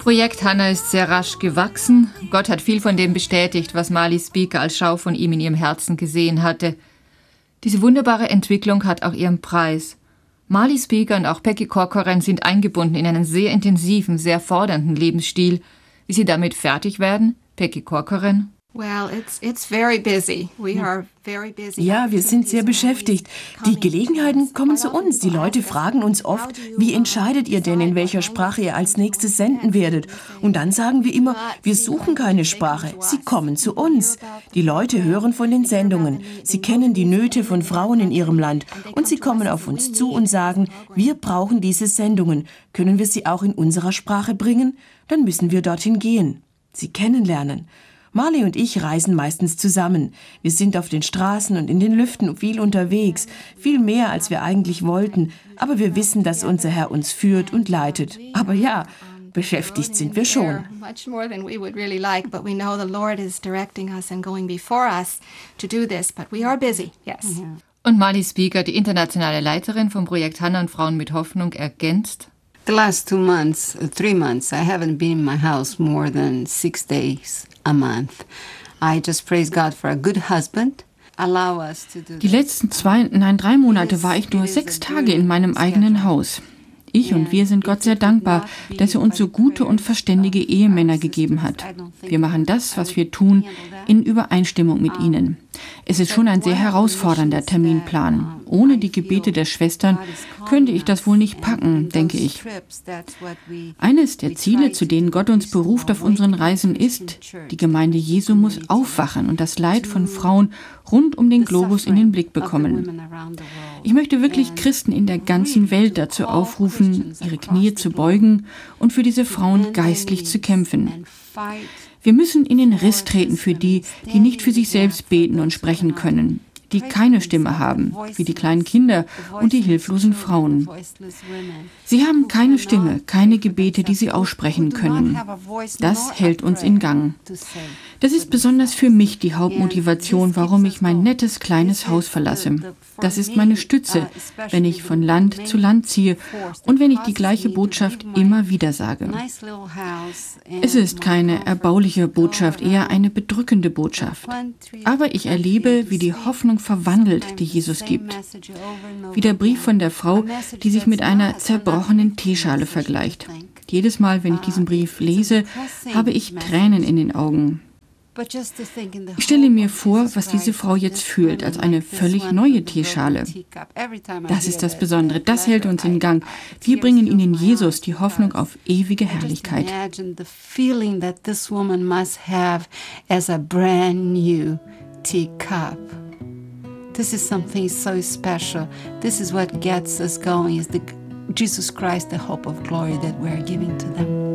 Projekt Hannah ist sehr rasch gewachsen. Gott hat viel von dem bestätigt, was Marley Speaker als Schau von ihm in ihrem Herzen gesehen hatte. Diese wunderbare Entwicklung hat auch ihren Preis. Marley Speaker und auch Peggy Corcoran sind eingebunden in einen sehr intensiven, sehr fordernden Lebensstil. Wie sie damit fertig werden? Peggy Corcoran. Ja, wir sind sehr beschäftigt. Die Gelegenheiten kommen zu uns. Die Leute fragen uns oft, wie entscheidet ihr denn, in welcher Sprache ihr als nächstes senden werdet? Und dann sagen wir immer, wir suchen keine Sprache. Sie kommen zu uns. Die Leute hören von den Sendungen. Sie kennen die Nöte von Frauen in ihrem Land. Und sie kommen auf uns zu und sagen, wir brauchen diese Sendungen. Können wir sie auch in unserer Sprache bringen? Dann müssen wir dorthin gehen. Sie kennenlernen. Marley und ich reisen meistens zusammen. Wir sind auf den Straßen und in den Lüften viel unterwegs, viel mehr, als wir eigentlich wollten. Aber wir wissen, dass unser Herr uns führt und leitet. Aber ja, beschäftigt sind wir schon. Und Marley Speaker, die internationale Leiterin vom Projekt Hannah und Frauen mit Hoffnung, ergänzt: The last 3 months, I haven't been in my house more than 6 days a month. I just praise God for a good husband. Die letzten 3 Monate war ich nur 6 Tage in meinem eigenen Haus. Ich und wir sind Gott sehr dankbar, dass er uns so gute und verständige Ehemänner gegeben hat. Wir machen das, was wir tun, in Übereinstimmung mit ihnen. Es ist schon ein sehr herausfordernder Terminplan. Ohne die Gebete der Schwestern könnte ich das wohl nicht packen, denke ich. Eines der Ziele, zu denen Gott uns beruft auf unseren Reisen, ist, die Gemeinde Jesu muss aufwachen und das Leid von Frauen rund um den Globus in den Blick bekommen. Ich möchte wirklich Christen in der ganzen Welt dazu aufrufen, ihre Knie zu beugen und für diese Frauen geistlich zu kämpfen. Wir müssen in den Riss treten für die, die nicht für sich selbst beten und sprechen können, die keine Stimme haben, wie die kleinen Kinder und die hilflosen Frauen. Sie haben keine Stimme, keine Gebete, die sie aussprechen können. Das hält uns in Gang. Das ist besonders für mich die Hauptmotivation, warum ich mein nettes kleines Haus verlasse. Das ist meine Stütze, wenn ich von Land zu Land ziehe und wenn ich die gleiche Botschaft immer wieder sage. Es ist keine erbauliche Botschaft, eher eine bedrückende Botschaft. Aber ich erlebe, wie die Hoffnung verwandelt, die Jesus gibt. Wie der Brief von der Frau, die sich mit einer zerbrochenen Teeschale vergleicht. Jedes Mal, wenn ich diesen Brief lese, habe ich Tränen in den Augen. Ich stelle mir vor, was diese Frau jetzt fühlt, als eine völlig neue Teeschale. Das ist das Besondere, das hält uns in Gang. Wir bringen ihnen Jesus die Hoffnung auf ewige Herrlichkeit. This is something so special. This is what gets us going, is Jesus Christ, the hope of glory that we're giving to them.